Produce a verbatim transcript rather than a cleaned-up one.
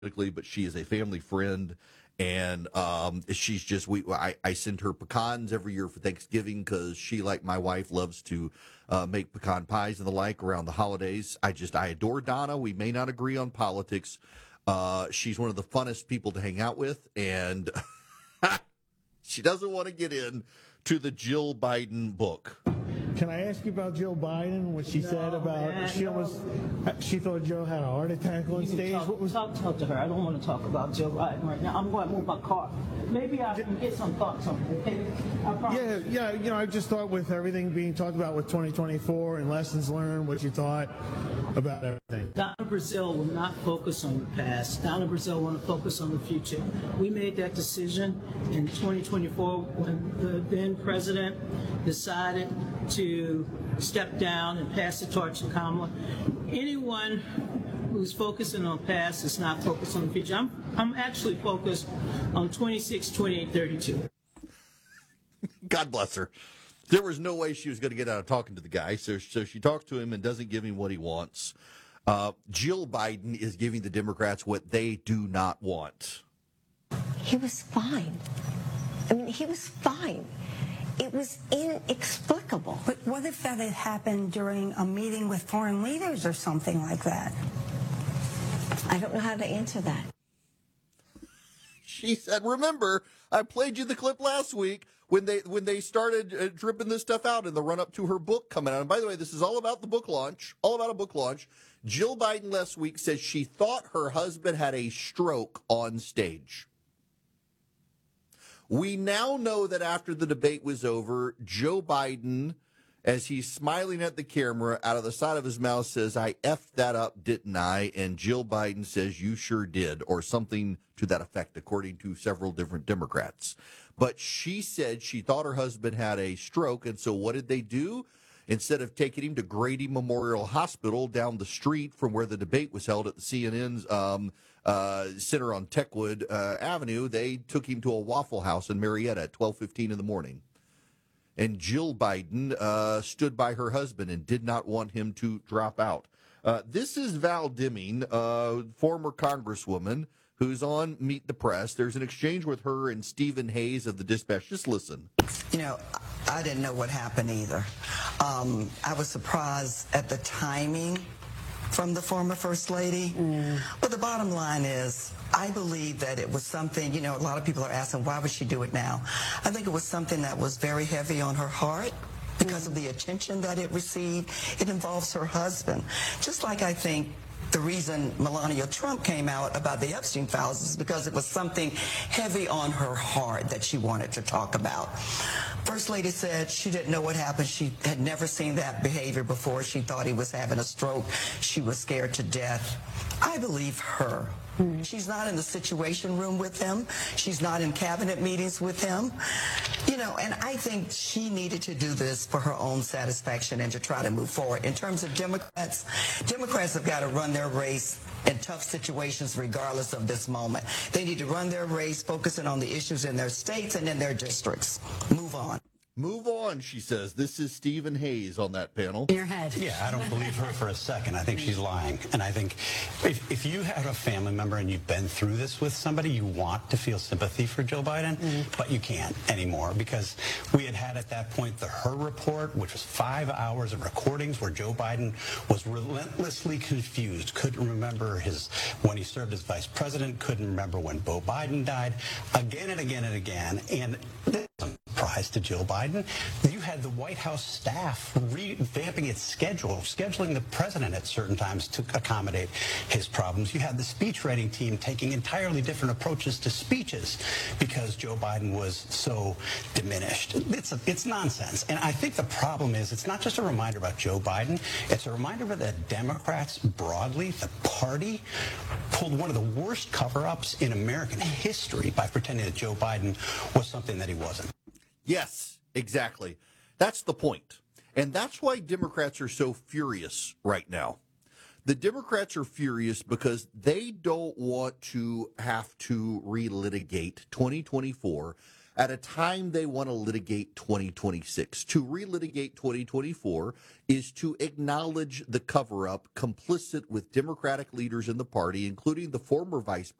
but she is a family friend. And um, she's just, we. I, I send her pecans every year for Thanksgiving because she, like my wife, loves to uh, make pecan pies and the like around the holidays. I just, I adore Donna. We may not agree on politics. Uh, she's one of the funnest people to hang out with. And she doesn't want to get in to the Jill Biden book. Can I ask you about Jill Biden? What she no, said about man, she no. almost she thought Joe had a heart attack on stage. Talk, what was talk, talk to her. I don't want to talk about Joe Biden right now. I'm going to move my car. Maybe I can get some thoughts on it. Okay? I promise. Yeah, yeah. You know, I just thought with everything being talked about with twenty twenty-four and lessons learned, what you thought about everything. Donna Brazile will not focus on the past. Donna Brazile want to focus on the future. We made that decision in twenty twenty-four when the then president decided to step down and pass the torch to Kamala. Anyone who's focusing on past is not focused on the future. I'm, I'm actually focused on twenty-six, twenty-eight, thirty-two. God bless her. There was no way she was going to get out of talking to the guy, so, so she talks to him and doesn't give him what he wants. Uh, Jill Biden is giving the Democrats what they do not want. He was fine. I mean, he was fine. It was inexplicable. But what if that had happened during a meeting with foreign leaders or something like that? I don't know how to answer that. She said, remember, I played you the clip last week when they when they started uh, dripping this stuff out in the run-up to her book coming out. And by the way, this is all about the book launch, all about a book launch. Jill Biden last week says she thought her husband had a stroke on stage. We now know that after the debate was over, Joe Biden, as he's smiling at the camera, out of the side of his mouth says, I effed that up, didn't I? And Jill Biden says, you sure did, or something to that effect, according to several different Democrats. But she said she thought her husband had a stroke, and so what did they do? Instead of taking him to Grady Memorial Hospital down the street from where the debate was held at the C N N's um, uh, Center on Techwood uh, Avenue, they took him to a Waffle House in Marietta at twelve fifteen in the morning. And Jill Biden uh, stood by her husband and did not want him to drop out. Uh, this is Val Deming, uh, former congresswoman, who's on Meet the Press. There's an exchange with her and Stephen Hayes of the Dispatch. Just listen. You know, I didn't know what happened either. Um, I was surprised at the timing from the former First Lady. Mm. But the bottom line is, I believe that it was something, you know, a lot of people are asking, why would she do it now? I think it was something that was very heavy on her heart because mm. of the attention that it received. It involves her husband. Just like I think the reason Melania Trump came out about the Epstein files is because it was something heavy on her heart that she wanted to talk about. First Lady said she didn't know what happened. She had never seen that behavior before. She thought he was having a stroke. She was scared to death. I believe her. Mm-hmm. She's not in the Situation Room with him. She's not in cabinet meetings with him. You know, and I think she needed to do this for her own satisfaction and to try to move forward. In terms of Democrats, Democrats have got to run their race in tough situations regardless of this moment. They need to run their race focusing on the issues in their states and in their districts. Move on. Move on, she says. This is Stephen Hayes on that panel. In your head. Yeah, I don't believe her for a second. I think she's lying. And I think if, if you had a family member and you've been through this with somebody, you want to feel sympathy for Joe Biden, mm-hmm. but you can't anymore because we had had at that point the Her Report, which was five hours of recordings where Joe Biden was relentlessly confused, couldn't remember his when he served as vice president, couldn't remember when Beau Biden died, again and again and again. And this is a surprise to Joe Biden. You had the White House staff revamping its schedule, scheduling the president at certain times to accommodate his problems. You had the speech writing team taking entirely different approaches to speeches because Joe Biden was so diminished. It's, a, it's nonsense. And I think the problem is it's not just a reminder about Joe Biden. It's a reminder that Democrats broadly, the party, pulled one of the worst cover-ups in American history by pretending that Joe Biden was something that he wasn't. Yes. Exactly. That's the point. And that's why Democrats are so furious right now. The Democrats are furious because they don't want to have to relitigate twenty twenty-four at a time they want to litigate twenty twenty-six. To relitigate twenty twenty-four is to acknowledge the cover-up complicit with Democratic leaders in the party, including the former Vice